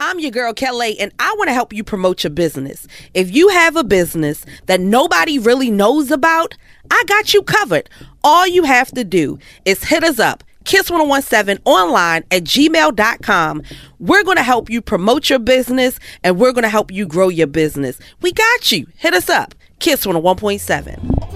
I'm your girl, Kelly, and I want to help you promote your business. If you have a business that nobody really knows about, I got you covered. All you have to do is hit us up, kiss1017 online at gmail.com. We're going to help you promote your business, and we're going to help you grow your business. We got you. Hit us up, Kiss 101.7.